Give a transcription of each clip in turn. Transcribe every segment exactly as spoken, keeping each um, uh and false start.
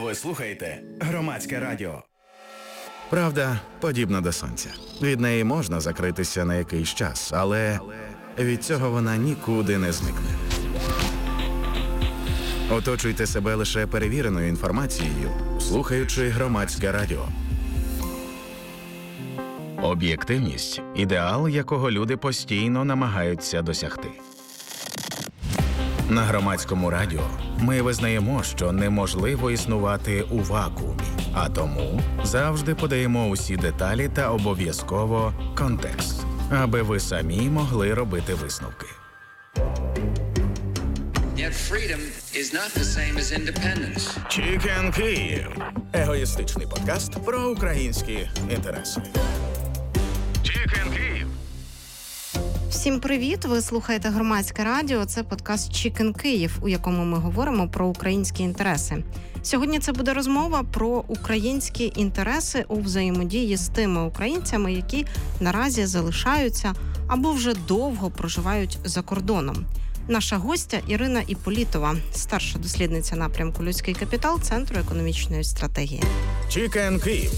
Ви слухаєте Громадське радіо. Правда подібна до сонця. Від неї можна закритися на якийсь час, але від цього вона нікуди не зникне. Оточуйте себе лише перевіреною інформацією, слухаючи Громадське радіо. Об'єктивність – ідеал, якого люди постійно намагаються досягти. На Громадському радіо ми визнаємо, що неможливо існувати у вакуумі, а тому завжди подаємо усі деталі та обов'язково контекст, аби ви самі могли робити висновки. Yet freedom is not the same as independence. Chicken Київ – егоїстичний подкаст про українські інтереси. Chicken Київ. Всім привіт! Ви слухаєте Громадське радіо. Це подкаст «Chicken Київ», у якому ми говоримо про українські інтереси. Сьогодні це буде розмова про українські інтереси у взаємодії з тими українцями, які наразі залишаються або вже довго проживають за кордоном. Наша гостя Ірина Іполітова, старша дослідниця напрямку «Людський капітал» Центру економічної стратегії. Chicken Київ.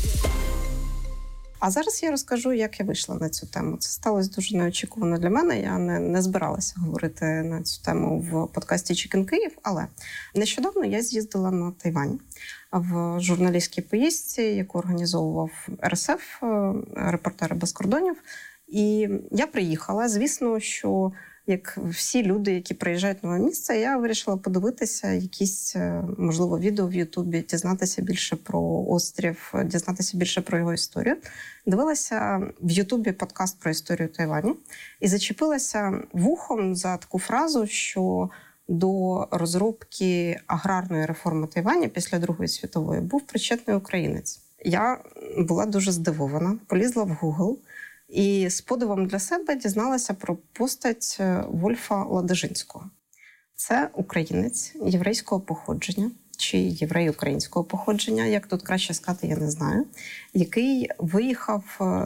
А зараз я розкажу, як я вийшла на цю тему. Це сталося дуже неочікувано для мене. Я не, не збиралася говорити на цю тему в подкасті «Chicken Київ», але нещодавно я з'їздила на Тайвань в журналістській поїздці, яку організовував ер ес еф, «Репортери без кордонів». І я приїхала. Звісно, що як всі люди, які приїжджають на нове місце, я вирішила подивитися якісь, можливо, відео в Ютубі, дізнатися більше про острів, дізнатися більше про його історію. Дивилася в Ютубі подкаст про історію Тайваню і зачепилася вухом за таку фразу, що до розробки аграрної реформи Тайваню після Другої світової був причетний українець. Я була дуже здивована, полізла в Google, і з подивом для себе дізналася про постать Вольфа Ладижинського. Це українець єврейського походження, чи єврей українського походження, як тут краще сказати, я не знаю, який виїхав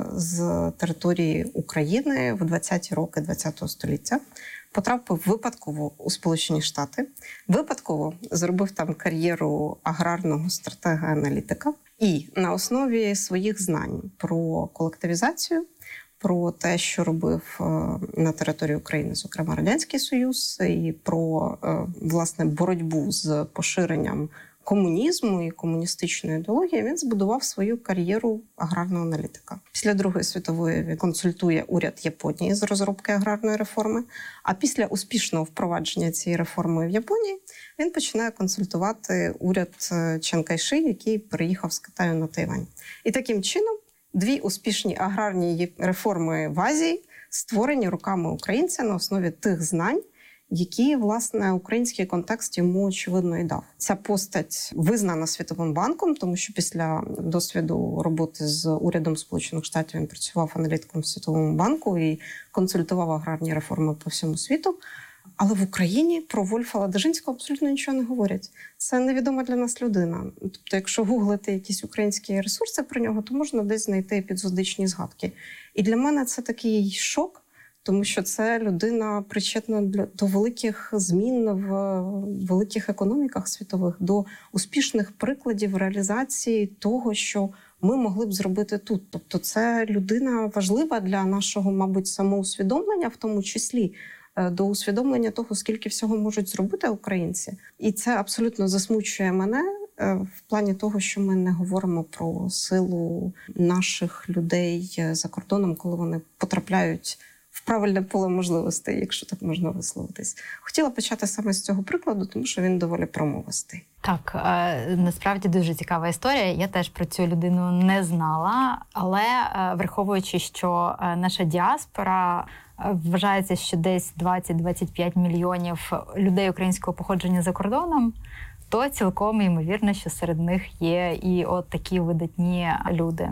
з території України в двадцяті роки ХХ століття, потрапив випадково у Сполучені Штати, випадково зробив там кар'єру аграрного стратега-аналітика і на основі своїх знань про колективізацію, про те, що робив на території України, зокрема, Радянський Союз, і про, власне, боротьбу з поширенням комунізму і комуністичної ідеології, він збудував свою кар'єру аграрного аналітика. Після Другої світової він консультує уряд Японії з розробки аграрної реформи, а після успішного впровадження цієї реформи в Японії він починає консультувати уряд Чан Кайши, який переїхав з Китаю на Тайвань. І таким чином дві успішні аграрні реформи в Азії створені руками українця на основі тих знань, які, власне, український контекст йому, очевидно, і дав. Ця постать визнана Світовим банком, тому що після досвіду роботи з урядом Сполучених Штатів він працював аналітиком в Світовому банку і консультував аграрні реформи по всьому світу. Але в Україні про Вольфа Ладижинського абсолютно нічого не говорять. Це невідома для нас людина. Тобто, якщо гуглити якісь українські ресурси про нього, то можна десь знайти епізодичні згадки. І для мене це такий шок, тому що це людина причетна до великих змін в великих економіках світових, до успішних прикладів реалізації того, що ми могли б зробити тут. Тобто це людина важлива для нашого, мабуть, самоусвідомлення, в тому числі, до усвідомлення того, скільки всього можуть зробити українці. І це абсолютно засмучує мене в плані того, що ми не говоримо про силу наших людей за кордоном, коли вони потрапляють в правильне поле можливостей, якщо так можна висловитись. Хотіла почати саме з цього прикладу, тому що він доволі промовистий. Так, насправді дуже цікава історія. Я теж про цю людину не знала, але враховуючи, що наша діаспора вважається, що десь двадцять-двадцять п'ять мільйонів людей українського походження за кордоном, то цілком ймовірно, що серед них є і от такі видатні люди.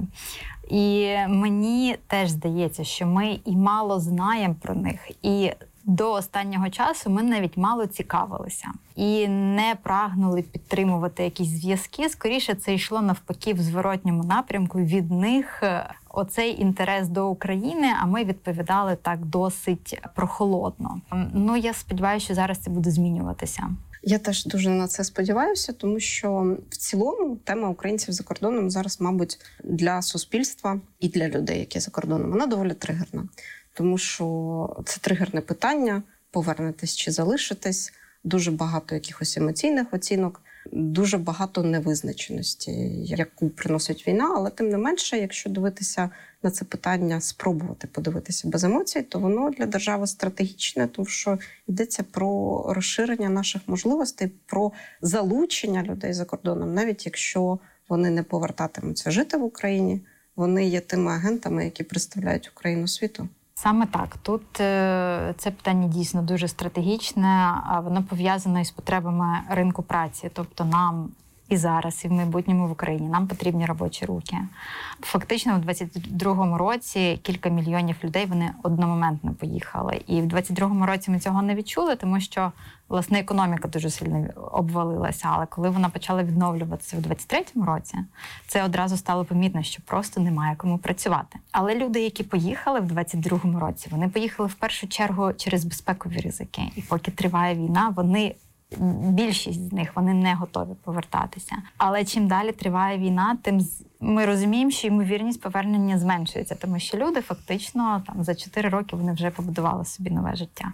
І мені теж здається, що ми і мало знаємо про них, і до останнього часу ми навіть мало цікавилися і не прагнули підтримувати якісь зв'язки. Скоріше, це йшло навпаки в зворотньому напрямку. Від них оцей інтерес до України, а ми відповідали так досить прохолодно. Ну, я сподіваюся, що зараз це буде змінюватися. Я теж дуже на це сподіваюся, тому що в цілому тема українців за кордоном зараз, мабуть, для суспільства і для людей, які за кордоном, вона доволі тригерна. Тому що це тригерне питання, повернетесь чи залишитесь, дуже багато якихось емоційних оцінок, дуже багато невизначеності, яку приносить війна, але тим не менше, якщо дивитися на це питання, спробувати подивитися без емоцій, то воно для держави стратегічне, тому що йдеться про розширення наших можливостей, про залучення людей за кордоном, навіть якщо вони не повертатимуться жити в Україні, вони є тими агентами, які представляють Україну світу. Саме так. Тут е, це питання дійсно дуже стратегічне, а воно пов'язане із потребами ринку праці. Тобто нам і зараз, і в майбутньому в Україні нам потрібні робочі руки. Фактично, у двадцять другому році кілька мільйонів людей, вони одномоментно поїхали. І в двадцять другому році ми цього не відчули, тому що, власне, економіка дуже сильно обвалилася. Але коли вона почала відновлюватися в двадцять третьому році, це одразу стало помітно, що просто немає кому працювати. Але люди, які поїхали в двадцять другому році, вони поїхали в першу чергу через безпекові ризики. І поки триває війна, вони більшість з них, вони не готові повертатися. Але чим далі триває війна, тим ми розуміємо, що ймовірність повернення зменшується, тому що люди фактично там за чотири роки вони вже побудували собі нове життя.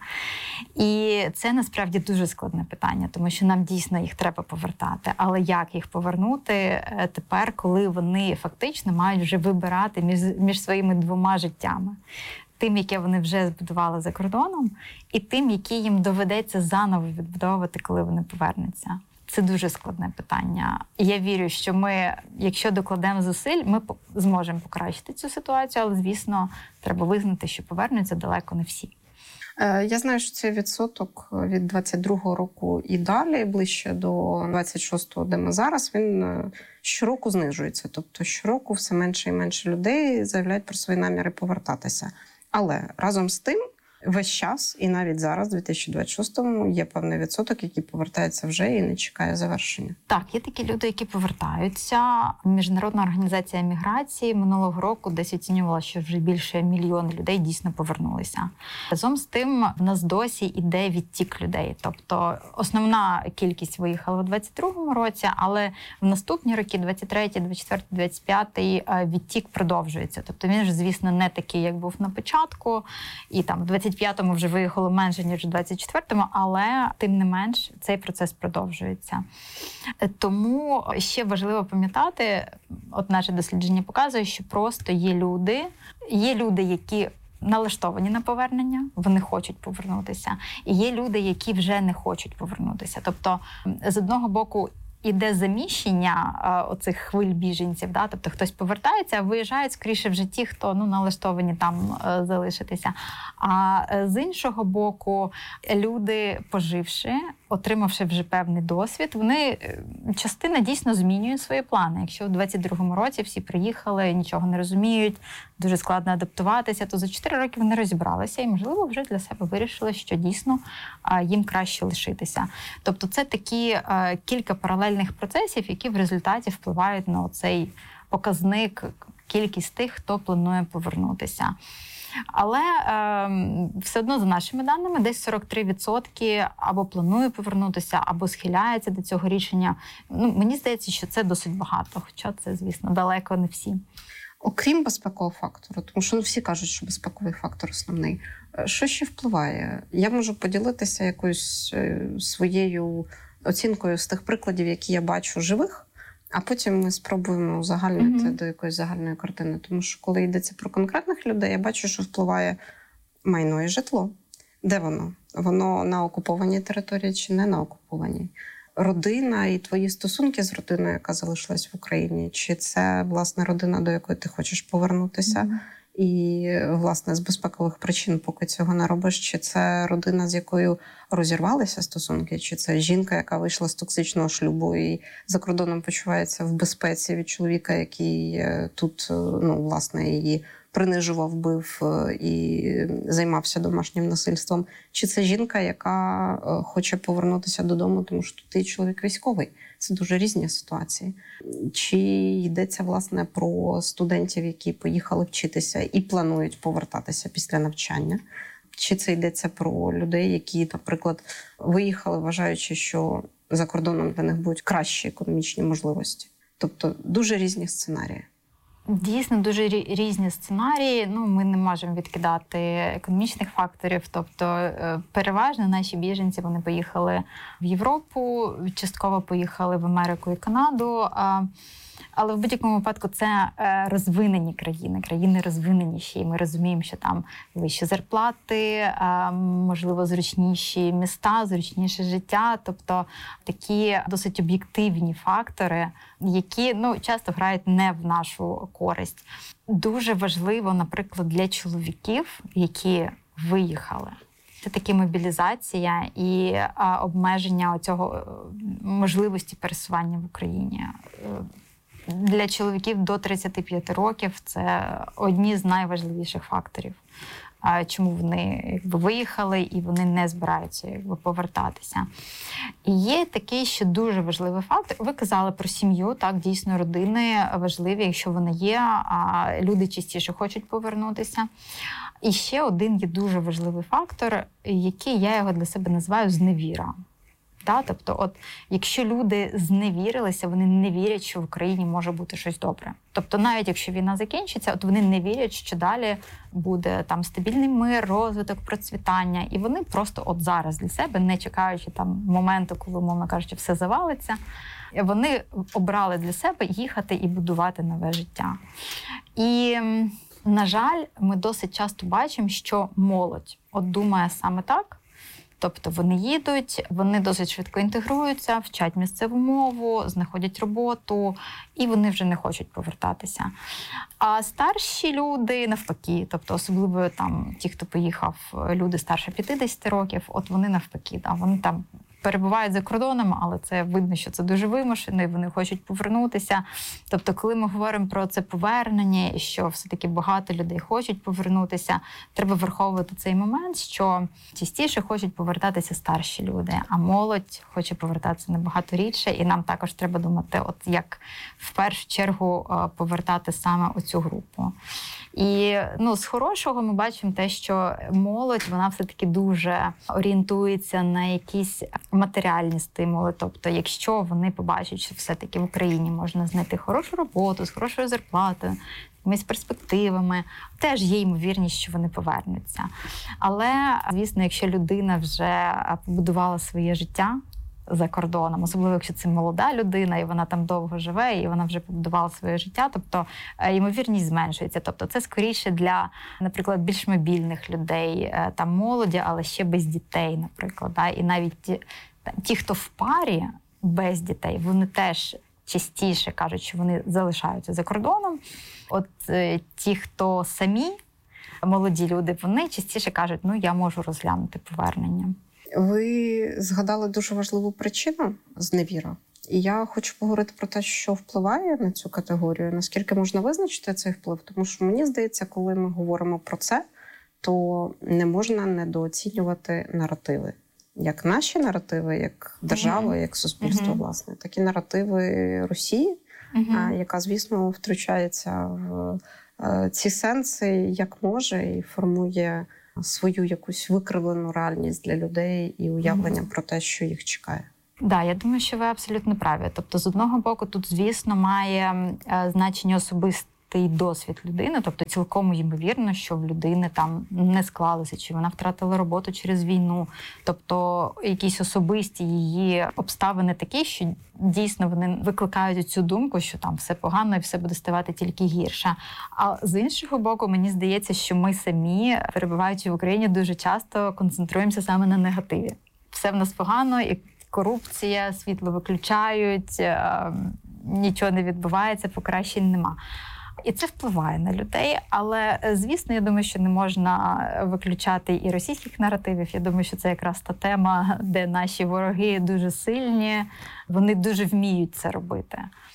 І це насправді дуже складне питання, тому що нам дійсно їх треба повертати. Але як їх повернути тепер, коли вони фактично мають вже вибирати між, між своїми двома життями? Тим, яке вони вже збудували за кордоном, і тим, які їм доведеться заново відбудовувати, коли вони повернуться. Це дуже складне питання. І я вірю, що ми, якщо докладемо зусиль, ми зможемо покращити цю ситуацію, але, звісно, треба визнати, що повернуться далеко не всі. Я знаю, що цей відсоток від двадцять другого року і далі, ближче до двадцять шостого, де ми зараз, він щороку знижується. Тобто щороку все менше і менше людей заявляють про свої наміри повертатися. Але разом з тим, весь час, і навіть зараз, у дві тисячі двадцять шостому, є певний відсоток, який повертається вже і не чекає завершення. Так, є такі люди, які повертаються. Міжнародна організація міграції минулого року десь оцінювала, що вже більше мільйона людей дійсно повернулися. Разом з тим, в нас досі йде відтік людей. Тобто основна кількість виїхала у двадцять другому році, але в наступні роки, двадцять третій, двадцять четвертий, двадцять п'ятий, відтік продовжується. Тобто він ж, звісно, не такий, як був на початку. І там в двадцять п'ятому вже виїхало менше, ніж у двадцять четвертому, але тим не менш цей процес продовжується. Тому ще важливо пам'ятати, от наше дослідження показує, що просто є люди, є люди, які налаштовані на повернення, вони хочуть повернутися. І є люди, які вже не хочуть повернутися. Тобто, з одного боку, іде заміщення а, оцих хвиль біженців, да? Тобто хтось повертається, а виїжджають скоріше вже ті, хто ну, налаштовані там а, залишитися. А з іншого боку, люди, поживши, отримавши вже певний досвід, вони, частина дійсно змінює свої плани. Якщо у двадцять другому році всі приїхали, нічого не розуміють, дуже складно адаптуватися, то за чотири роки вони розібралися і, можливо, вже для себе вирішили, що дійсно їм краще лишитися. Тобто це такі кілька паралельних процесів, які в результаті впливають на цей показник, кількість тих, хто планує повернутися. Але е, все одно, за нашими даними, десь сорок три відсотки або планує повернутися, або схиляється до цього рішення. Ну, мені здається, що це досить багато, хоча це, звісно, далеко не всі. Окрім безпекового фактору, тому що ну, всі кажуть, що безпековий фактор основний. Що ще впливає? Я можу поділитися якоюсь своєю оцінкою з тих прикладів, які я бачу живих, а потім ми спробуємо узагальнити mm-hmm. до якоїсь загальної картини. Тому що коли йдеться про конкретних людей, я бачу, що впливає майно і житло. Де воно? Воно на окупованій території чи не на окупованій? Родина і твої стосунки з родиною, яка залишилась в Україні, чи це, власне, родина, до якої ти хочеш повернутися, mm-hmm. і, власне, з безпекових причин, поки цього не робиш, чи це родина, з якою розірвалися стосунки, чи це жінка, яка вийшла з токсичного шлюбу і за кордоном почувається в безпеці від чоловіка, який тут, ну, власне, її принижував, бив і займався домашнім насильством. Чи це жінка, яка хоче повернутися додому, тому що тут і чоловік військовий. Це дуже різні ситуації. Чи йдеться, власне, про студентів, які поїхали вчитися і планують повертатися після навчання. чи це йдеться про людей, які, наприклад, виїхали, вважаючи, що за кордоном для них будуть кращі економічні можливості. Тобто дуже різні сценарії. Дійсно, дуже різні сценарії. Ну, ми не можемо відкидати економічних факторів. Тобто, переважно наші біженці, вони поїхали в Європу, частково поїхали в Америку і Канаду. Але в будь-якому випадку це розвинені країни, країни розвиненіші. І ми розуміємо, що там вищі зарплати, можливо, зручніші міста, зручніше життя. Тобто такі досить об'єктивні фактори, які, ну, часто грають не в нашу користь. Дуже важливо, наприклад, для чоловіків, які виїхали. Це таки мобілізація і обмеження цього можливості пересування в Україні. Для чоловіків до тридцяти п'яти років це одні з найважливіших факторів, чому вони якби виїхали і вони не збираються якби повертатися. І є такий ще дуже важливий фактор. Ви казали про сім'ю, так, дійсно, родини важливі, якщо вони є, а люди частіше хочуть повернутися. І ще один є дуже важливий фактор, який я його для себе називаю зневіра. Да? Тобто, от, якщо люди зневірилися, вони не вірять, що в Україні може бути щось добре. Тобто, навіть якщо війна закінчиться, от вони не вірять, що далі буде там стабільний мир, розвиток, процвітання. І вони просто от зараз для себе, не чекаючи там моменту, коли, умовно кажучи, все завалиться, вони обрали для себе їхати і будувати нове життя. І, на жаль, ми досить часто бачимо, що молодь от думає саме так. Тобто вони їдуть, вони досить швидко інтегруються, вчать місцеву мову, знаходять роботу, і вони вже не хочуть повертатися. А старші люди навпаки, тобто особливо там ті, хто поїхав, люди старше п'ятдесят років, от вони навпаки, да, вони там перебувають за кордоном, але це видно, що це дуже вимушено, і вони хочуть повернутися. Тобто, коли ми говоримо про це повернення, і що все-таки багато людей хочуть повернутися, треба враховувати цей момент, що частіше хочуть повертатися старші люди, а молодь хоче повертатися набагато рідше, і нам також треба думати, от як в першу чергу повертати саме оцю групу. І, ну, з хорошого ми бачимо те, що молодь, вона все-таки дуже орієнтується на якісь матеріальні стимули. Тобто, якщо вони побачать, що все-таки в Україні можна знайти хорошу роботу, з хорошою зарплатою, з перспективами, теж є ймовірність, що вони повернуться. Але, звісно, якщо людина вже побудувала своє життя за кордоном, особливо, якщо це молода людина, і вона там довго живе, і вона вже побудувала своє життя, тобто ймовірність зменшується. Тобто це скоріше для, наприклад, більш мобільних людей, там молоді, але ще без дітей, наприклад. Да? І навіть ті, ті, хто в парі без дітей, вони теж частіше кажуть, що вони залишаються за кордоном. От е, ті, хто самі, молоді люди, вони частіше кажуть, ну, я можу розглянути повернення. Ви згадали дуже важливу причину – зневіра. І я хочу поговорити про те, що впливає на цю категорію, наскільки можна визначити цей вплив. Тому що, мені здається, коли ми говоримо про це, то не можна недооцінювати наративи. Як наші наративи, як держава, mm-hmm. як суспільство, mm-hmm. власне, так і наративи Росії, mm-hmm. яка, звісно, втручається в ці сенси як може і формує свою якусь викривлену реальність для людей і уявлення mm-hmm. про те, що їх чекає. Так, да, я думаю, що ви абсолютно праві. Тобто, з одного боку, тут, звісно, має е, значення особистий досвід людини. Тобто, цілком ймовірно, що в людини там не склалося, чи вона втратила роботу через війну. Тобто, якісь особисті її обставини такі, що дійсно вони викликають цю думку, що там все погано і все буде ставати тільки гірше. А з іншого боку, мені здається, що ми самі, перебуваючи в Україні, дуже часто концентруємося саме на негативі. Все в нас погано, і корупція, світло виключають, нічого не відбувається, покращень нема. І це впливає на людей, але, звісно, я думаю, що не можна виключати і російських наративів. Я думаю, що це якраз та тема, де наші вороги дуже сильні, вони дуже вміють це робити.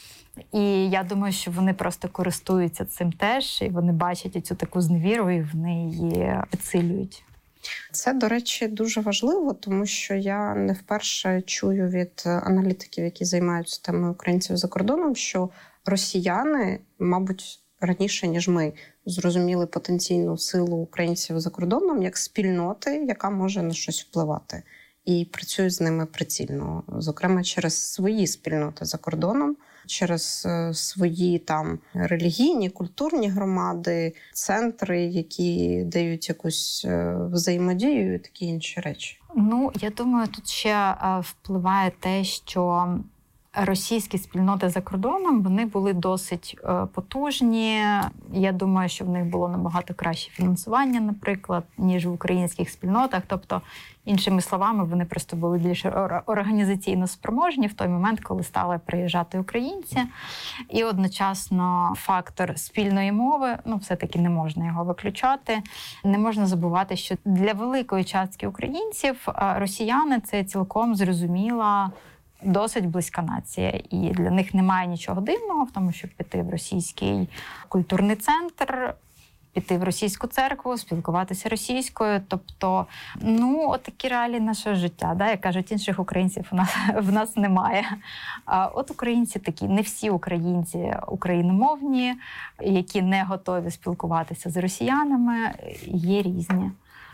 І я думаю, що вони просто користуються цим теж, і вони бачать цю таку зневіру, і вони її підсилюють. Це, до речі, дуже важливо, тому що я не вперше чую від аналітиків, які займаються темою українців за кордоном, що росіяни, мабуть, раніше, ніж ми зрозуміли потенційну силу українців за кордоном як спільноти, яка може на щось впливати. І працюють з ними прицільно, зокрема через свої спільноти за кордоном, через свої там релігійні, культурні громади, центри, які дають якусь взаємодію і такі інші речі. Ну, я думаю, тут ще впливає те, що російські спільноти за кордоном, вони були досить потужні. Я думаю, що в них було набагато краще фінансування, наприклад, ніж в українських спільнотах. Тобто, іншими словами, вони просто були більш організаційно спроможні в той момент, коли стали приїжджати українці. І одночасно фактор спільної мови, ну, все-таки не можна його виключати. Не можна забувати, що для великої частки українців росіяни – це цілком зрозуміла, досить близька нація. І для них немає нічого дивного в тому, щоб піти в російський культурний центр, піти в російську церкву, спілкуватися російською. Тобто, ну, от такі реалії нашого життя. Да? Як кажуть, інших українців у нас, в нас немає. А от українці такі, не всі українці україномовні, які не готові спілкуватися з росіянами, є різні.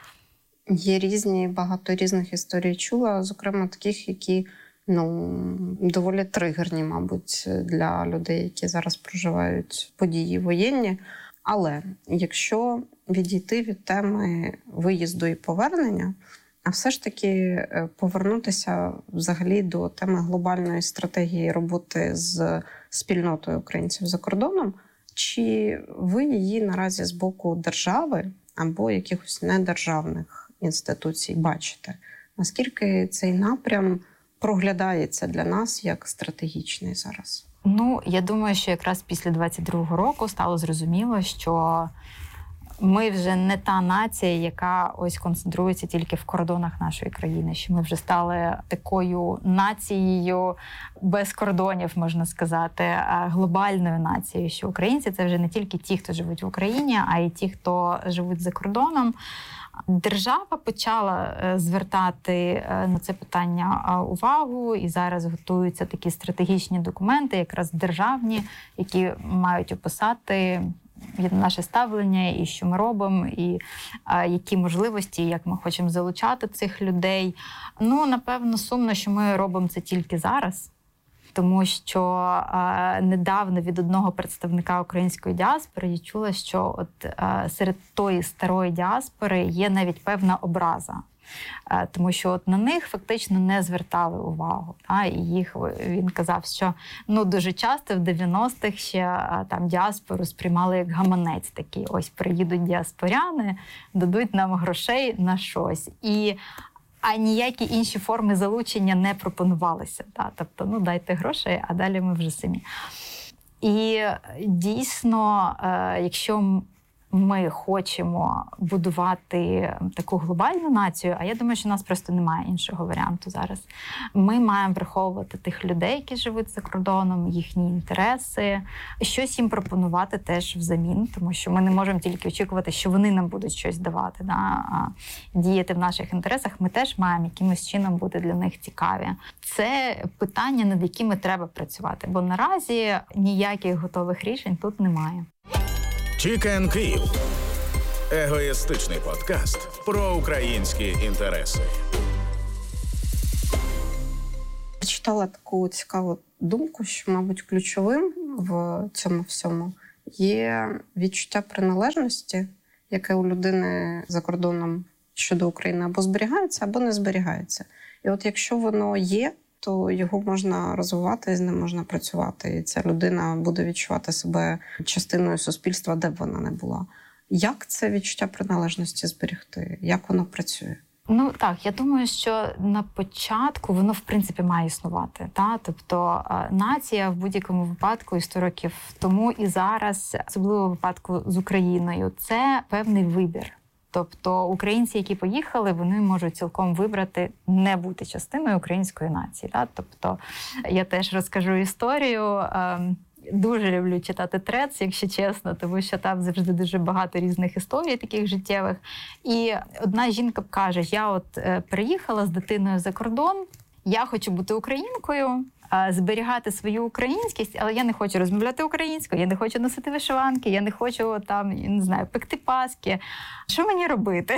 Є різні, багато різних історій чула, зокрема таких, які ну, доволі тригерні, мабуть, для людей, які зараз проживають події воєнні. Але якщо відійти від теми виїзду і повернення, а все ж таки повернутися взагалі до теми глобальної стратегії роботи з спільнотою українців за кордоном, чи ви її наразі з боку держави або якихось недержавних інституцій бачите? Наскільки цей напрям проглядається для нас як стратегічний зараз? Ну, я думаю, що якраз після двадцять другого року стало зрозуміло, що ми вже не та нація, яка ось концентрується тільки в кордонах нашої країни, що ми вже стали такою нацією без кордонів, можна сказати, глобальною нацією, що українці – це вже не тільки ті, хто живуть в Україні, а й ті, хто живуть за кордоном. Держава почала звертати на це питання увагу, і зараз готуються такі стратегічні документи, якраз державні, які мають описати наше ставлення, і що ми робимо, і а, які можливості, як ми хочемо залучати цих людей. Ну, напевно, сумно, що ми робимо це тільки зараз. Тому що а, недавно від одного представника української діаспори я чула, що от а, серед тої старої діаспори є навіть певна образа. А, тому що от на них фактично не звертали увагу. Та? І їх, він казав, що ну, дуже часто в дев'яностих ще а, там діаспору сприймали як гаманець такий. Ось приїдуть діаспоряни, дадуть нам грошей на щось. І а ніякі інші форми залучення не пропонувалися. Та? Тобто, ну, дайте грошей, а далі ми вже самі. І дійсно, якщо ми хочемо будувати таку глобальну націю, а я думаю, що у нас просто немає іншого варіанту зараз. Ми маємо враховувати тих людей, які живуть за кордоном, їхні інтереси, щось їм пропонувати теж взамін, тому що ми не можемо тільки очікувати, що вони нам будуть щось давати, да? А діяти в наших інтересах. Ми теж маємо якимось чином бути для них цікаві. Це питання, над якими треба працювати, бо наразі ніяких готових рішень тут немає. Чікен Київ. Егоїстичний подкаст про українські інтереси. Читала таку цікаву думку, що, мабуть, ключовим в цьому всьому є відчуття приналежності, яке у людини за кордоном щодо України або зберігається, або не зберігається. І от якщо воно є, то його можна розвивати, з ним можна працювати. І ця людина буде відчувати себе частиною суспільства, де б вона не була. Як це відчуття приналежності зберегти? Як воно працює? Ну так, я думаю, що на початку воно в принципі має існувати. Та? Тобто нація в будь-якому випадку і сто років тому і зараз, особливо в випадку з Україною, це певний вибір. Тобто українці, які поїхали, вони можуть цілком вибрати не бути частиною української нації. Так? Тобто я теж розкажу історію. Дуже люблю читати Threads, якщо чесно, тому що там завжди дуже багато різних історій таких життєвих. І одна жінка каже, я от приїхала з дитиною за кордон, я хочу бути українкою, зберігати свою українськість, але я не хочу розмовляти українською, я не хочу носити вишиванки, я не хочу там, я не знаю, пекти паски. Що мені робити?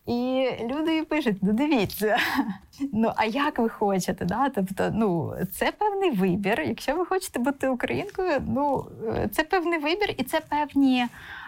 І люди пишуть: ну дивіться, ну а як ви хочете? Да? Тобто, ну це певний вибір. Якщо ви хочете бути українкою, ну це певний вибір, і це певні,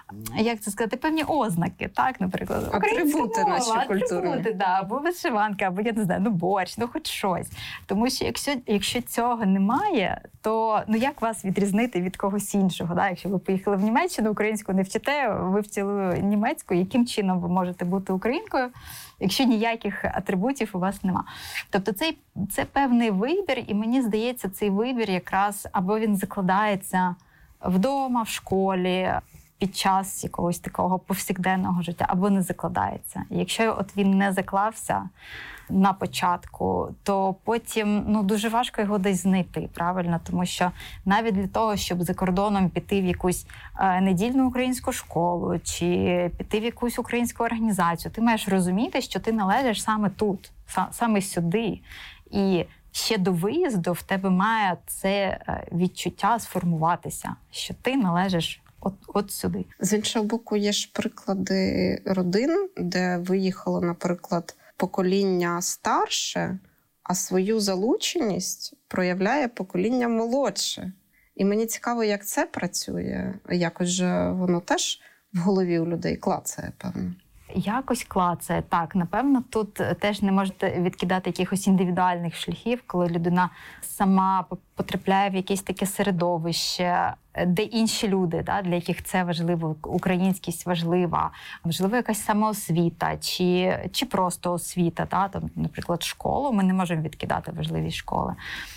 як це сказати, певні ознаки, так, наприклад, атрибути нашої культури. Атрибути, да, або вишиванка, або, я не знаю, ну борщ, ну хоч щось. Тому що якщо, якщо цього немає, то ну як вас відрізнити від когось іншого? Да? Якщо ви поїхали в Німеччину, українську не вчите, вивчили німецьку, яким чином ви можете бути українкою, якщо ніяких атрибутів у вас нема? Тобто це, це певний вибір, і мені здається, цей вибір якраз або він закладається вдома, в школі, під час якогось такого повсякденного життя, або не закладається. Якщо от він не заклався на початку, то потім ну, дуже важко його десь знайти, правильно? Тому що навіть для того, щоб за кордоном піти в якусь е, недільну українську школу чи піти в якусь українську організацію, ти маєш розуміти, що ти належиш саме тут, саме сюди. І ще до виїзду в тебе має це відчуття сформуватися, що ти належиш От, от сюди. З іншого боку, є ж приклади родин, де виїхало, наприклад, покоління старше, а свою залученість проявляє покоління молодше. І мені цікаво, як це працює. Якось же воно теж в голові у людей клацає, певно. Якось клацає, так. Напевно, тут теж не можете відкидати якихось індивідуальних шляхів, коли людина сама потрапляє в якесь таке середовище, де інші люди, да, для яких це важливо, українськість важлива, можливо, якась самоосвіта, чи, чи просто освіта, да, там, наприклад, школу, ми не можемо відкидати важливість школи.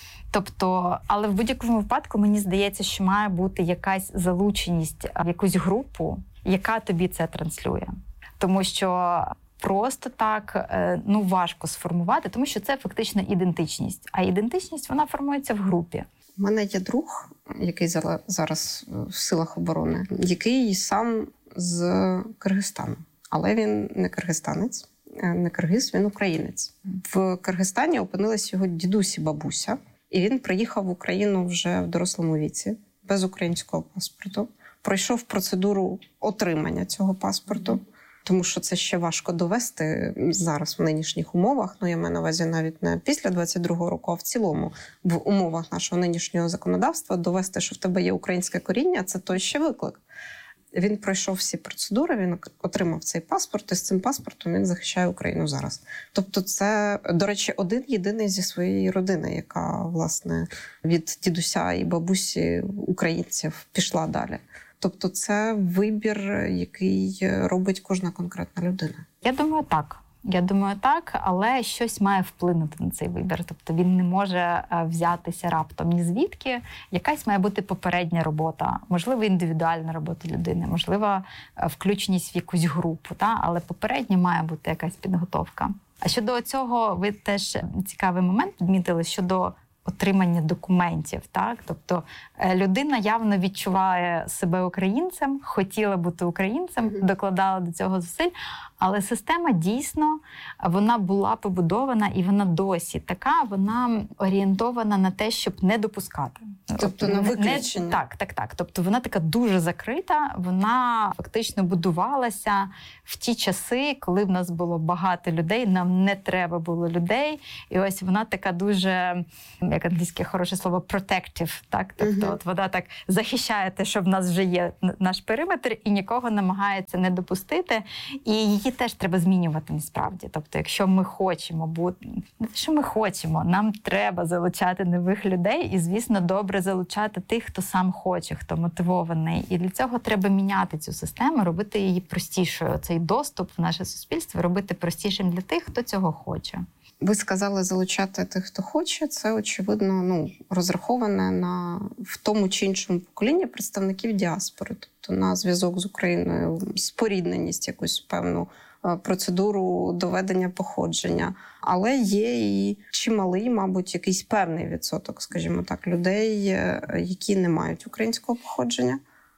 Тобто, але в будь-якому випадку мені здається, що має бути якась залученість в якусь групу, яка тобі це транслює. Тому що просто так ну, важко сформувати, тому що це фактично ідентичність. А ідентичність, вона формується в групі. У мене є друг, який зараз в силах оборони, який сам з Киргизстану. Але він не киргизстанець, не киргиз, він українець. В Киргизстані опинились його дідусь і бабуся. І він приїхав в Україну вже в дорослому віці, без українського паспорту. Пройшов процедуру отримання цього паспорту. Тому що це ще важко довести зараз в нинішніх умовах. Ну, я маю на увазі навіть не після двадцять другого року, а в цілому в умовах нашого нинішнього законодавства довести, що в тебе є українське коріння, це той ще виклик. Він пройшов всі процедури, він отримав цей паспорт, і з цим паспортом він захищає Україну зараз. Тобто це, до речі, один єдиний зі своєї родини, яка, власне, від дідуся і бабусі українців пішла далі. Тобто це вибір, який робить кожна конкретна людина. Я думаю, так. Я думаю, так, але щось має вплинути на цей вибір. Тобто він не може взятися раптом ні звідки. Якась має бути попередня робота, можливо, індивідуальна робота людини, можливо, включеність в якусь групу, та? Але попередня має бути якась підготовка. А щодо цього, ви теж цікавий момент підмітили щодо отримання документів, так? Тобто людина явно відчуває себе українцем, хотіла бути українцем, докладала до цього зусиль, але система дійсно, вона була побудована і вона досі така, вона орієнтована на те, щоб не допускати. Тобто на виключення. Не, так, так, так. Тобто вона така дуже закрита, вона фактично будувалася в ті часи, коли в нас було багато людей, нам не треба було людей, і ось вона така дуже, як англійське хороше слово, protective, так? Тобто uh-huh. от вона так захищає те, що в нас вже є наш периметр, і нікого намагається не допустити, і її теж треба змінювати насправді. Тобто, якщо ми хочемо бути, що ми хочемо, нам треба залучати нових людей, і, звісно, добре залучати тих, хто сам хоче, хто мотивований. І для цього треба міняти цю систему, робити її простішою. Цей доступ в наше суспільство робити простішим для тих, хто цього хоче. Ви сказали залучати тих, хто хоче. Це, очевидно, ну, розраховане на в тому чи іншому поколінні представників діаспори. Тобто на зв'язок з Україною, спорідненість, якусь певну процедуру доведення походження. Але є і чималий, мабуть, якийсь певний відсоток, скажімо так, людей, які не мають українського походження,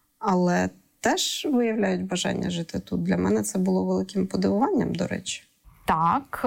але теж виявляють бажання жити тут. Для мене це було великим подивуванням, до речі. Так,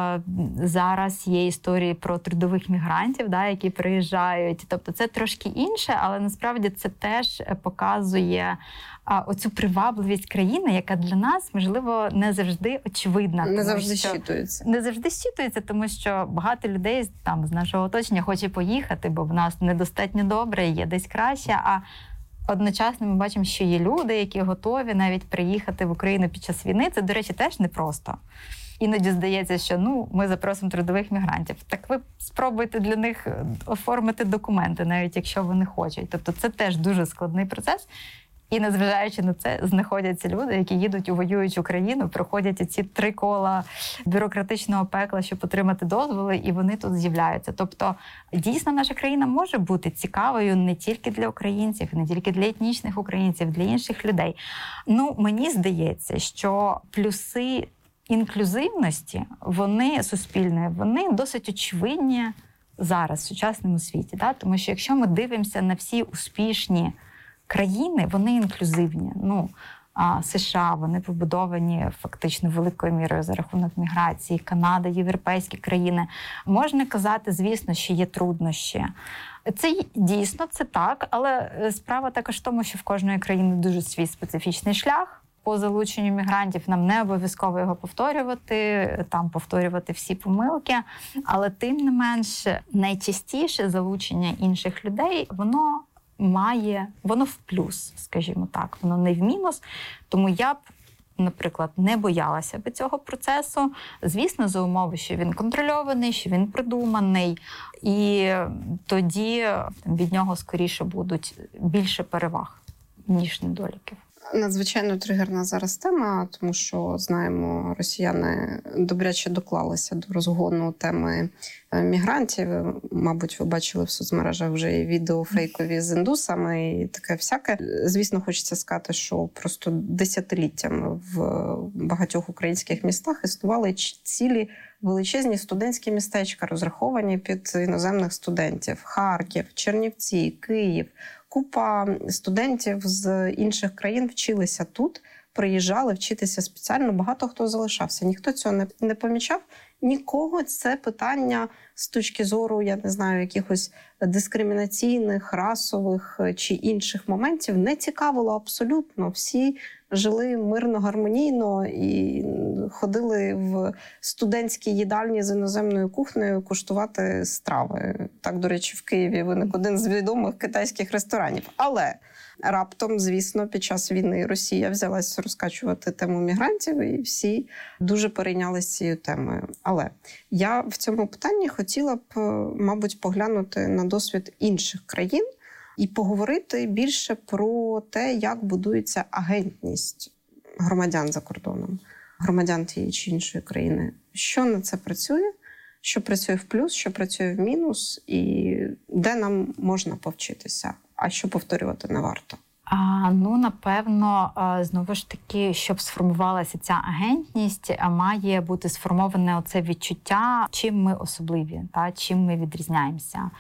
зараз є історії про трудових мігрантів, да, які приїжджають. Тобто це трошки інше, але насправді це теж показує оцю привабливість країни, яка для нас, можливо, не завжди очевидна. Не тому завжди що... щитується. Не завжди щитується, тому що багато людей там з нашого оточення хоче поїхати, бо в нас недостатньо добре, є десь краще, а одночасно ми бачимо, що є люди, які готові навіть приїхати в Україну під час війни. Це, до речі, теж непросто. Іноді здається, що ну, ми запросимо трудових мігрантів. Так ви спробуйте для них оформити документи, навіть якщо вони хочуть. Тобто це теж дуже складний процес. І незважаючи на це, знаходяться люди, які їдуть у воюючу країну, проходять ці три кола бюрократичного пекла, щоб отримати дозволи, і вони тут з'являються. Тобто, дійсно, наша країна може бути цікавою не тільки для українців, не тільки для етнічних українців, для інших людей. Ну, мені здається, що плюси інклюзивності, вони суспільної, вони досить очевидні зараз в сучасному світі. Да? Тому що якщо ми дивимося на всі успішні країни, вони інклюзивні. Ну, а США, вони побудовані фактично великою мірою за рахунок міграції, Канада, європейські країни. Можна казати, звісно, що є труднощі. Це дійсно, це так, але справа також в тому, що в кожної країни дуже свій специфічний шлях. По залученню мігрантів нам не обов'язково його повторювати, там повторювати всі помилки, але тим не менш найчастіше залучення інших людей, воно має, воно в плюс, скажімо так, воно не в мінус. Тому я б, наприклад, не боялася би цього процесу. Звісно, за умови, що він контрольований, що він продуманий, і тоді від нього скоріше будуть більше переваг, ніж недоліків. Надзвичайно тригерна зараз тема, тому що, знаємо, росіяни добряче доклалися до розгону теми мігрантів. Мабуть, ви бачили в соцмережах вже і відео фейкові з індусами і таке всяке. Звісно, хочеться сказати, що просто десятиліттями в багатьох українських містах існували цілі величезні студентські містечка, розраховані під іноземних студентів. Харків, Чернівці, Київ. Купа студентів з інших країн вчилися тут, приїжджали вчитися спеціально, багато хто залишався. Ніхто цього не, не помічав. Нікого це питання з точки зору, я не знаю, якихось дискримінаційних, расових чи інших моментів не цікавило абсолютно. Всі жили мирно, гармонійно і ходили в студентські їдальні з іноземною кухнею куштувати страви. Так, до речі, в Києві виник один з відомих китайських ресторанів. Але раптом, звісно, під час війни Росія взялась розкачувати тему мігрантів, і всі дуже перейнялися цією темою. Але я в цьому питанні хотіла б, мабуть, поглянути на досвід інших країн і поговорити більше про те, як будується агентність громадян за кордоном, громадян тієї чи іншої країни. Що на це працює, що працює в плюс, що працює в мінус, і де нам можна повчитися, а що повторювати не варто. А, ну, напевно, знову ж таки, щоб сформувалася ця агентність, має бути сформоване оце відчуття, чим ми особливі, та, чим ми відрізняємося.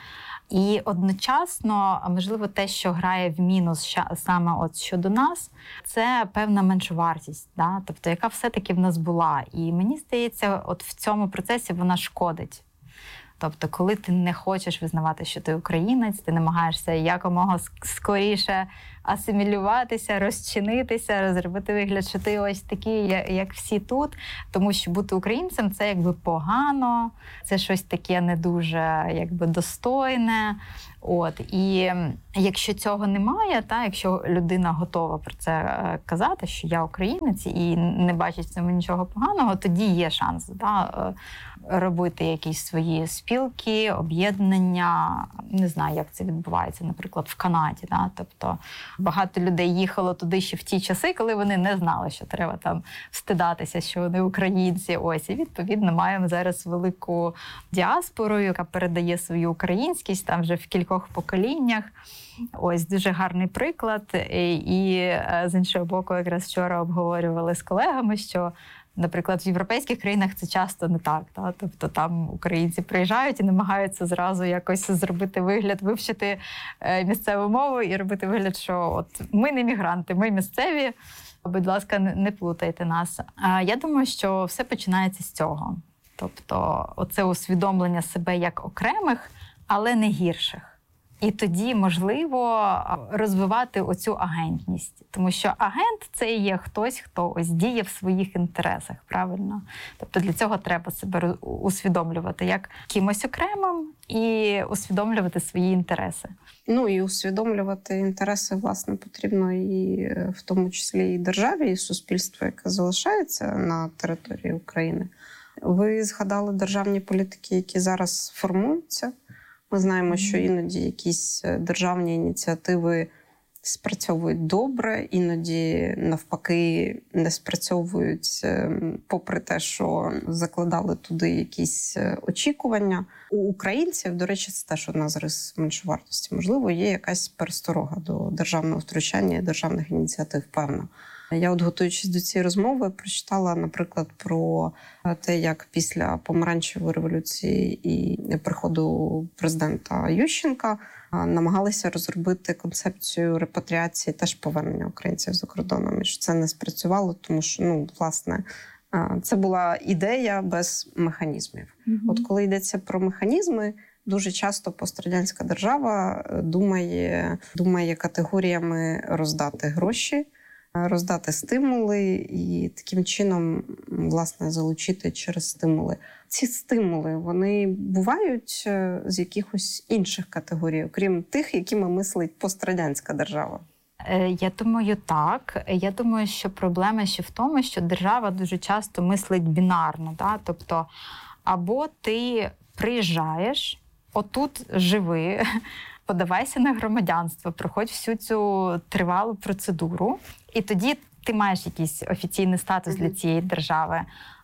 І одночасно, можливо, те, що грає в мінус саме от щодо нас, це певна меншовартість, да? Тобто, яка все-таки в нас була. І мені здається, от в цьому процесі вона шкодить. Тобто, коли ти не хочеш визнавати, що ти українець, ти намагаєшся якомога скоріше асимілюватися, розчинитися, зробити вигляд, що ти ось такий, як всі тут. Тому що бути українцем – це якби погано, це щось таке не дуже якби достойне. От. І якщо цього немає, та, якщо людина готова про це казати, що я українець і не бачить в цьому нічого поганого, тоді є шанс та, робити якісь свої спілки, об'єднання. Не знаю, як це відбувається, наприклад, в Канаді. Та. Тобто багато людей їхало туди ще в ті часи, коли вони не знали, що треба там встидатися, що вони українці. Ось, і відповідно маємо зараз велику діаспору, яка передає свою українськість там вже в кількох поколіннях. Ось дуже гарний приклад. І з іншого боку, якраз вчора обговорювали з колегами, що Наприклад, в європейських країнах це часто не так. Та? Тобто там українці приїжджають і намагаються зразу якось зробити вигляд, вивчити місцеву мову і робити вигляд, що от ми не мігранти, ми місцеві, будь ласка, не плутайте нас. Я думаю, що все починається з цього. Тобто оце усвідомлення себе як окремих, але не гірших. І тоді можливо розвивати оцю агентність. Тому що агент – це є хтось, хто ось діє в своїх інтересах, правильно? Тобто для цього треба себе усвідомлювати як кимось окремим і усвідомлювати свої інтереси. Ну і усвідомлювати інтереси, власне, потрібно і в тому числі і державі, і суспільству, яке залишається на території України. Ви згадали державні політики, які зараз формуються. Ми знаємо, що іноді якісь державні ініціативи спрацьовують добре, іноді, навпаки, не спрацьовують, попри те, що закладали туди якісь очікування. У українців, до речі, це теж одна з рис меншовартості. Можливо, є якась пересторога до державного втручання і державних ініціатив, певно. Я от, готуючись до цієї розмови, прочитала, наприклад, про те, як після помаранчевої революції і приходу президента Ющенка намагалися розробити концепцію репатріації, теж повернення українців за кордоном. І що це не спрацювало, тому що, ну, власне, це була ідея без механізмів. Mm-hmm. От коли йдеться про механізми, дуже часто пострадянська держава думає, думає категоріями роздати гроші, роздати стимули і таким чином, власне, залучити через стимули. Ці стимули, вони бувають з якихось інших категорій, окрім тих, якими мислить пострадянська держава? Я думаю, так. Я думаю, що проблема ще в тому, що держава дуже часто мислить бінарно. Да? Тобто, або ти приїжджаєш, отут живи, подавайся на громадянство, проходь всю цю тривалу процедуру, і тоді ти маєш якийсь офіційний статус для цієї держави.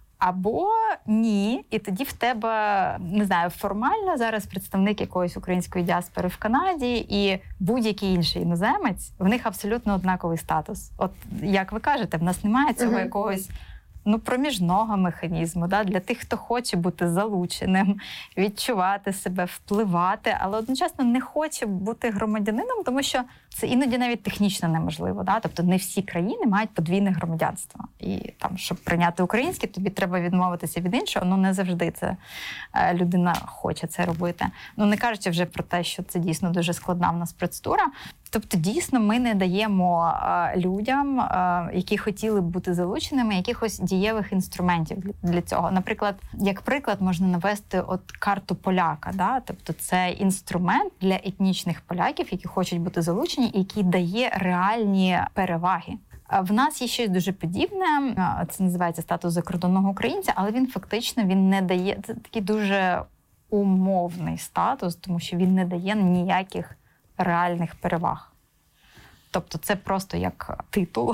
Або ні, і тоді в тебе, не знаю, формально зараз представник якоїсь української діаспори в Канаді і будь-який інший іноземець, в них абсолютно однаковий статус. От, як ви кажете, в нас немає цього uh-huh. якогось ну, проміжного механізму, да, для тих, хто хоче бути залученим, відчувати себе, впливати, але одночасно не хоче бути громадянином, тому що це іноді навіть технічно неможливо. Да? Тобто не всі країни мають подвійне громадянство. І там, щоб прийняти українське, тобі треба відмовитися від іншого, ну не завжди це людина хоче це робити. Ну не кажучи вже про те, що це дійсно дуже складна в нас процедура. Тобто, дійсно, ми не даємо людям, які хотіли б бути залученими, якихось дієвих інструментів для цього. Наприклад, як приклад можна навести от карту поляка. Да? Тобто це інструмент для етнічних поляків, які хочуть бути залучені, який дає реальні переваги. В нас є щось дуже подібне, це називається статус закордонного українця, але він фактично він не дає, це такий дуже умовний статус, тому що він не дає ніяких реальних переваг. Тобто це просто як титул,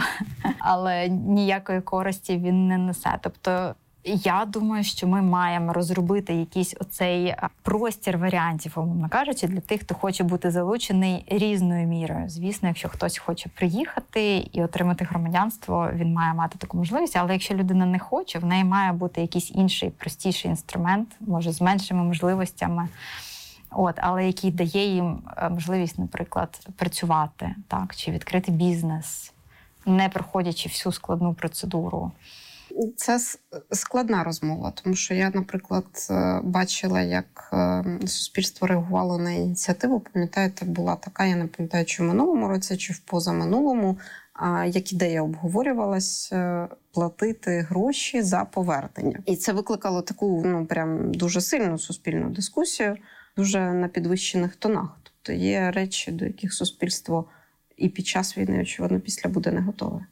але ніякої користі він не несе. Тобто я думаю, що ми маємо розробити якийсь оцей простір варіантів, умовно кажучи, для тих, хто хоче бути залучений різною мірою. Звісно, якщо хтось хоче приїхати і отримати громадянство, він має мати таку можливість, але якщо людина не хоче, в неї має бути якийсь інший, простіший інструмент, може з меншими можливостями, От, але який дає їм можливість, наприклад, працювати, так, чи відкрити бізнес, не проходячи всю складну процедуру. Це складна розмова, тому що я, наприклад, бачила, як суспільство реагувало на ініціативу. Пам'ятаєте, була така, я не пам'ятаю, чи в минулому році, чи в позаминулому, як ідея обговорювалась платити гроші за повернення. І це викликало таку, ну, прям дуже сильну суспільну дискусію, дуже на підвищених тонах. Тобто є речі, до яких суспільство і під час війни, очевидно, після буде не готове.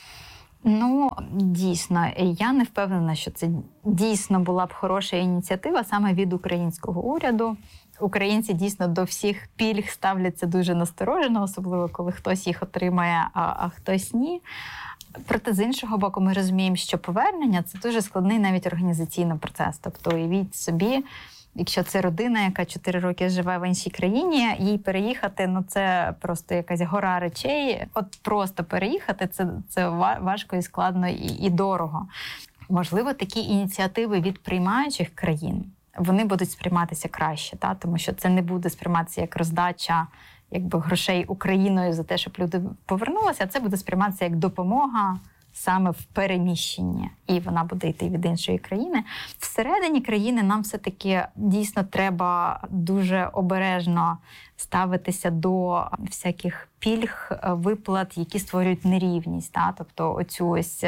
Ну, дійсно, я не впевнена, що це дійсно була б хороша ініціатива саме від українського уряду. Українці дійсно до всіх пільг ставляться дуже насторожено, особливо коли хтось їх отримає, а, а хтось ні. Проте, з іншого боку, ми розуміємо, що повернення – це дуже складний навіть організаційний процес. Тобто, уявіть собі, якщо це родина, яка чотири роки живе в іншій країні, їй переїхати, ну це просто якась гора речей. От просто переїхати – це, це важко і складно і, і дорого. Можливо, такі ініціативи від приймаючих країн, вони будуть сприйматися краще, та? Тому що це не буде сприйматися як роздача якби, грошей Україною за те, щоб люди повернулися, а це буде сприйматися як допомога саме в переміщенні, і вона буде йти від іншої країни. Всередині країни нам все-таки дійсно треба дуже обережно ставитися до всяких пільг, виплат, які створюють нерівність. Та? Тобто оцю ось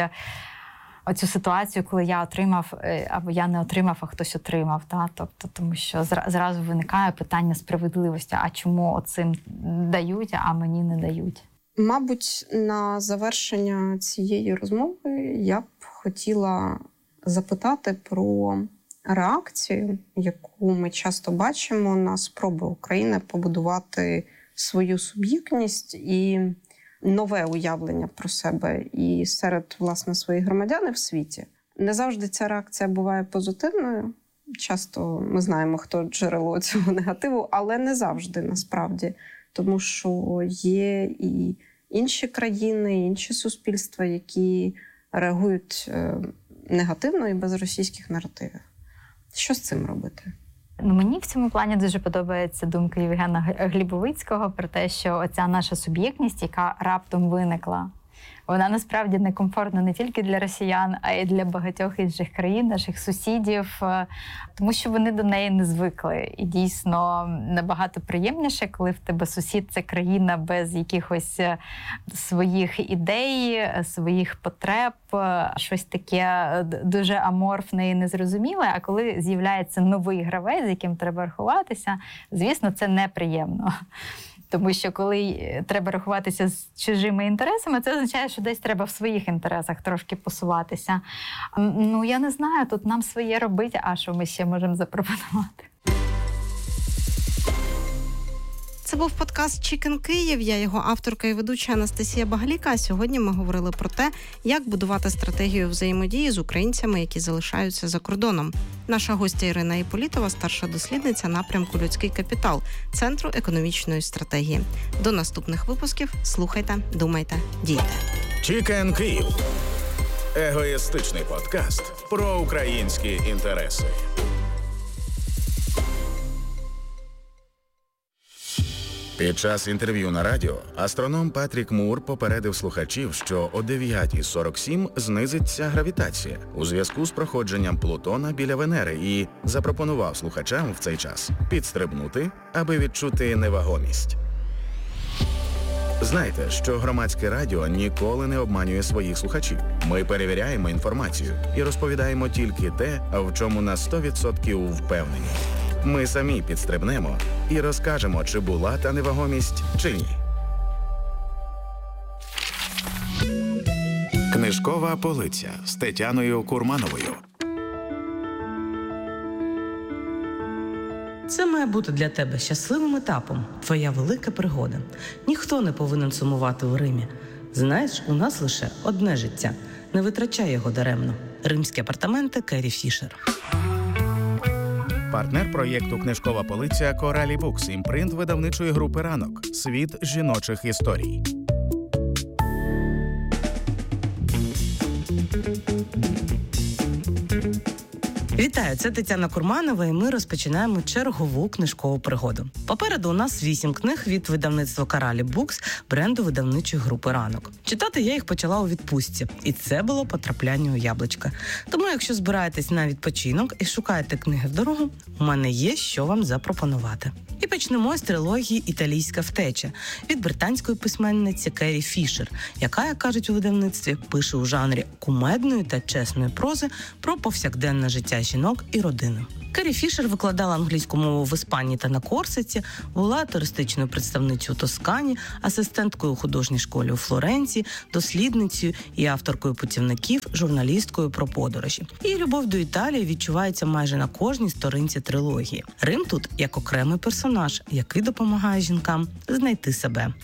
оцю ситуацію, коли я отримав, або я не отримав, а хтось отримав. Та? Тобто, тому що зразу виникає питання справедливості, а чому оцим дають, а мені не дають. Мабуть, на завершення цієї розмови я б хотіла запитати про реакцію, яку ми часто бачимо на спроби України побудувати свою суб'єктність і нове уявлення про себе і серед, власне, своїх громадян в світі. Не завжди ця реакція буває позитивною. Часто ми знаємо, хто джерело цього негативу, але не завжди, насправді. Тому що є і інші країни, і інші суспільства, які реагують негативно і без російських наративів. Що з цим робити? Ну, мені в цьому плані дуже подобається думка Євгена Глібовицького про те, що оця наша суб'єктність, яка раптом виникла, вона насправді некомфортна не тільки для росіян, а й для багатьох інших країн, наших сусідів, тому що вони до неї не звикли. І дійсно набагато приємніше, коли в тебе сусід – це країна без якихось своїх ідей, своїх потреб, щось таке дуже аморфне і незрозуміле. А коли з'являється новий гравець, з яким треба рахуватися, звісно, це неприємно. Тому що коли треба рахуватися з чужими інтересами, це означає, що десь треба в своїх інтересах трошки посуватися. Ну, я не знаю, тут нам своє робити, а що ми ще можемо запропонувати. Це був подкаст Chicken Київ. Я його авторка і ведуча Анастасія Багаліка. Сьогодні ми говорили про те, як будувати стратегію взаємодії з українцями, які залишаються за кордоном. Наша гостя Ірина Іполітова, старша дослідниця напрямку «Людський капітал» Центру економічної стратегії. До наступних випусків слухайте, думайте, дійте. Chicken Київ. Егоїстичний подкаст про українські інтереси. Під час інтерв'ю на радіо астроном Патрік Мур попередив слухачів, що о дев'ята сорок сім знизиться гравітація у зв'язку з проходженням Плутона біля Венери і запропонував слухачам в цей час підстрибнути, аби відчути невагомість. Знайте, що громадське радіо ніколи не обманює своїх слухачів. Ми перевіряємо інформацію і розповідаємо тільки те, в чому на сто відсотків впевнені. Ми самі підстрибнемо і розкажемо, чи була та невагомість, чи ні. Книжкова полиця з Тетяною Курмановою. Це має бути для тебе щасливим етапом, твоя велика пригода. Ніхто не повинен сумувати у Римі. Знаєш, у нас лише одне життя. Не витрачай його даремно. Римські апартаменти Керрі Фішер. Партнер проєкту «Книжкова полиця» Коралі Букс, імпринт видавничої групи «Ранок». Світ жіночих історій. Вітаю, це Тетяна Курманова, і ми розпочинаємо чергову книжкову пригоду. Попереду у нас вісім книг від видавництва Коралі Букс, бренду видавничої групи «Ранок». Читати я їх почала у відпустці, і це було потрапляння у яблучка. Тому, якщо збираєтесь на відпочинок і шукаєте книги в дорогу, у мене є що вам запропонувати. І почнемо з трилогії «Італійська втеча» від британської письменниці Керрі Фішер, яка, як кажуть у видавництві, пише у жанрі кумедної та чесної прози про повсякденне життя жінок і родини. Керрі Фішер викладала англійську мову в Іспанії та на Корсиці, була туристичною представницею у Тоскані, асистенткою у художній школі у Флоренції, дослідницею і авторкою путівників, журналісткою про подорожі. Її любов до Італії відчувається майже на кожній сторінці трилогії. Рим тут як окремий персонаж, який допомагає жінкам знайти себе.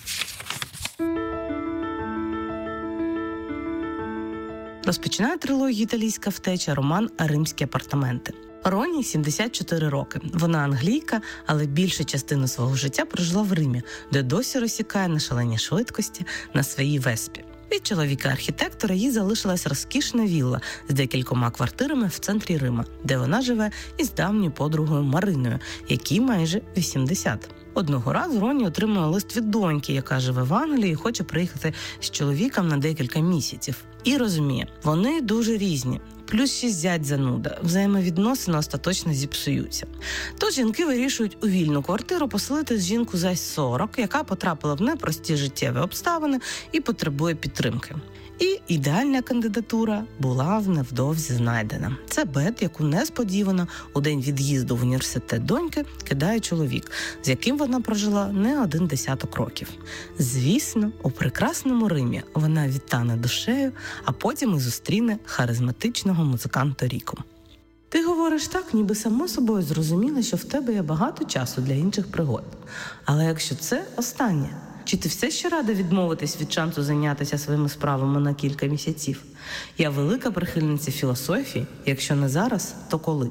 Розпочинає трилогію «Італійська втеча» роман «Римські апартаменти». Роні сімдесят чотири роки. Вона англійка, але більшу частину свого життя прожила в Римі, де досі розсікає на шаленій швидкості на своїй веспі. Від чоловіка-архітектора їй залишилась розкішна вілла з декількома квартирами в центрі Рима, де вона живе із давньою подругою Мариною, якій майже вісімдесят. Одного разу Роні отримує лист від доньки, яка живе в Англії і хоче приїхати з чоловіком на декілька місяців. І розуміє, вони дуже різні. Плюс ще зять зануда, взаємовідносини остаточно зіпсуються. Тож жінки вирішують у вільну квартиру поселити жінку за сорок, яка потрапила в непрості життєві обставини і потребує підтримки. І ідеальна кандидатура була невдовзі знайдена. Це Бет, яку несподівано у день від'їзду в університет доньки кидає чоловік, з яким вона прожила не один десяток років. Звісно, у прекрасному Римі вона відтане душею, а потім і зустріне харизматичного музиканта Ріко. Ти говориш так, ніби само собою зрозуміло, що в тебе є багато часу для інших пригод. Але якщо це останнє, чи ти все ще рада відмовитись від шансу зайнятися своїми справами на кілька місяців? Я велика прихильниця філософії, якщо не зараз, то коли?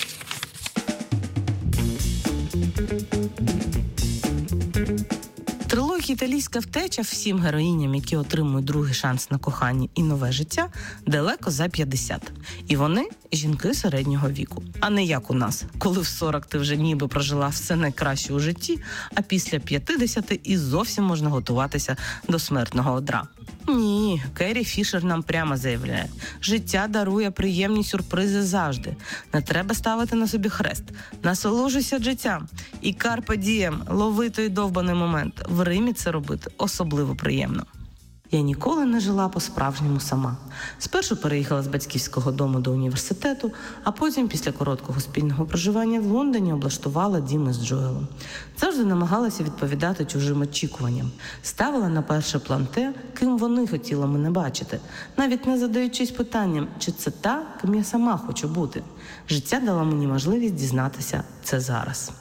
Трилогія «Італійська втеча» всім героїням, які отримують другий шанс на кохання і нове життя, далеко за п'ятдесят. І вони – жінки середнього віку. А не як у нас, коли в сорок ти вже ніби прожила все найкраще у житті, а після п'ятдесят і зовсім можна готуватися до смертного одра. Ні, Керрі Фішер нам прямо заявляє. Життя дарує приємні сюрпризи завжди. Не треба ставити на собі хрест. Насолоджуйся життям. І карпе дієм, лови той довбаний момент. В Римі це робити особливо приємно. Я ніколи не жила по-справжньому сама. Спершу переїхала з батьківського дому до університету, а потім, після короткого спільного проживання в Лондоні, облаштувала дім із Джоелом. Завжди намагалася відповідати чужим очікуванням. Ставила на перший план те, ким вони хотіли мене бачити, навіть не задаючись питанням, чи це та, ким я сама хочу бути. Життя дало мені можливість дізнатися це зараз.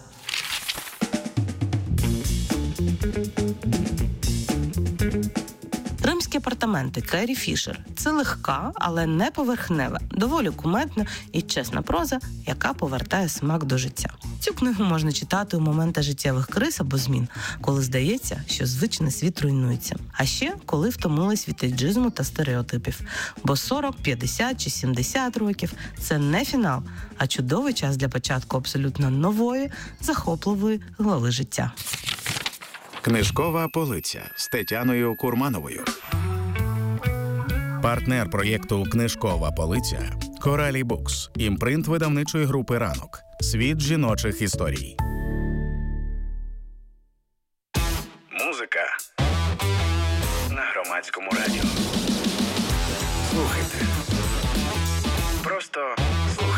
Римські апартаменти Керрі Фішер – це легка, але не поверхнева, доволі кумедна і чесна проза, яка повертає смак до життя. Цю книгу можна читати у моменти життєвих криз або змін, коли здається, що звичний світ руйнується. А ще, коли втомились від ейджизму та стереотипів. Бо сорок, п'ятдесят чи сімдесят років – це не фінал, а чудовий час для початку абсолютно нової, захопливої глави життя. Книжкова полиця з Тетяною Курмановою. Партнер проєкту «Книжкова полиця» – Коралі Букс, імпринт видавничої групи «Ранок». Світ жіночих історій. Музика на Громадському радіо. Слухайте